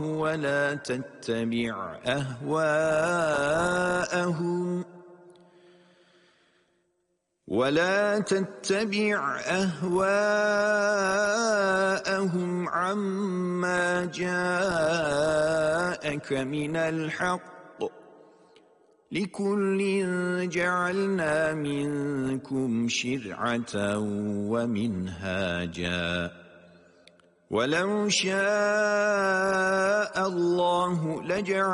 ولا تتبع أهواءهم عما جاءك من الحق لكل جعلنا منكم شرعة ومنهاجا ولو شاء الله لجعل